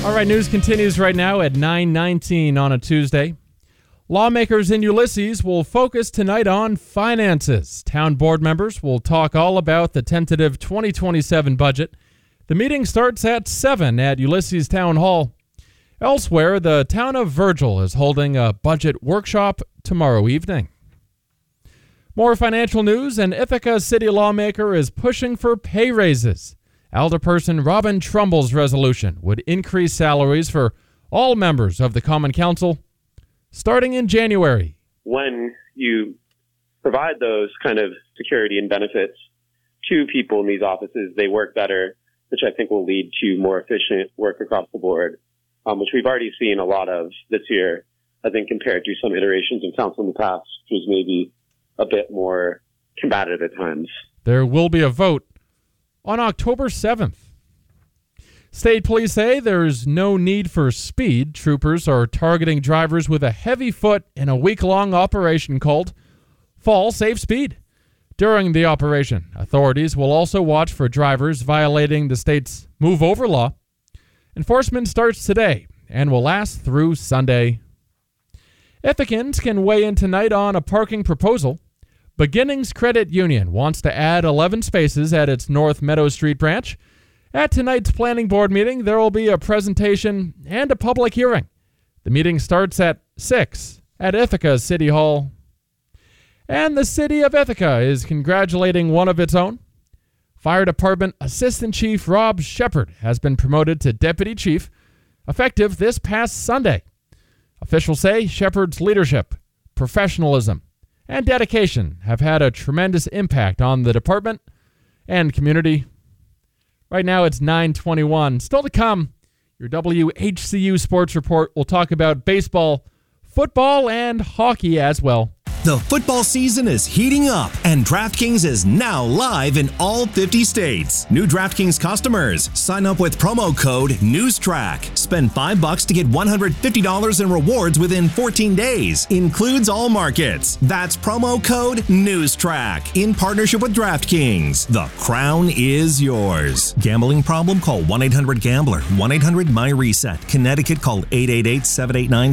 All right, news continues right now at 9:19 on a Tuesday. Lawmakers in Ulysses will focus tonight on finances. Town board members will talk all about the tentative 2027 budget. The meeting starts at 7 at Ulysses Town Hall. Elsewhere, the town of Virgil is holding a budget workshop tomorrow evening. More financial news. An Ithaca city lawmaker is pushing for pay raises. Alderperson Robin Trumbull's resolution would increase salaries for all members of the Common Council starting in January. When you provide those kind of security and benefits to people in these offices, they work better, which I think will lead to more efficient work across the board, which we've already seen a lot of this year, I think, compared to some iterations of council in the past, which was maybe a bit more combative at times. There will be a vote on October 7th. State police say there's no need for speed. Troopers are targeting drivers with a heavy foot in a week-long operation called Fall Safe Speed. During the operation, authorities will also watch for drivers violating the state's Move Over law. Enforcement starts today and will last through Sunday. Ithacans can weigh in tonight on a parking proposal. Beginnings Credit Union wants to add 11 spaces at its North Meadow Street branch. At tonight's planning board meeting, there will be a presentation and a public hearing. The meeting starts at 6 at Ithaca City Hall. And the city of Ithaca is congratulating one of its own. Fire Department Assistant Chief Rob Shepard has been promoted to Deputy Chief, effective this past Sunday. Officials say Shepard's leadership, professionalism, and dedication have had a tremendous impact on the department and community. Right now it's 9:21. Still to come, your WHCU Sports Report will talk about baseball, football, and hockey as well. The football season is heating up, and DraftKings is now live in all 50 states. New DraftKings customers, sign up with promo code NEWSTRACK. Spend $5 to get $150 in rewards within 14 days. Includes all markets. That's promo code NEWSTRACK in partnership with DraftKings. The crown is yours. Gambling problem? Call 1-800-GAMBLER. 1-800-MY-RESET. Connecticut, call 888-789